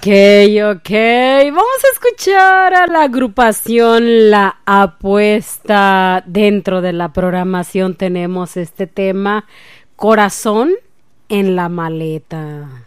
Ok. Vamos a escuchar a la agrupación La Apuesta. Dentro de la programación tenemos este tema, Corazón en la maleta.